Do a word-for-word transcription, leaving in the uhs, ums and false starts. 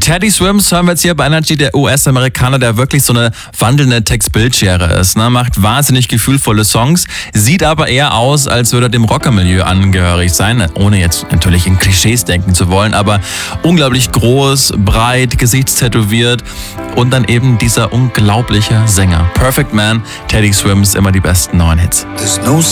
Teddy Swims hören wir jetzt hier bei Energy, der U S-Amerikaner, der wirklich so eine wandelnde Text-Bild-Schere ist. Ne? Macht wahnsinnig gefühlvolle Songs, sieht aber eher aus, als würde er dem Rockermilieu angehörig sein, ohne jetzt natürlich in Klischees denken zu wollen, aber unglaublich groß, breit, gesichtstätowiert und dann eben dieser unglaubliche Sänger. Perfect Man, Teddy Swims, immer die besten neuen Hits. There's no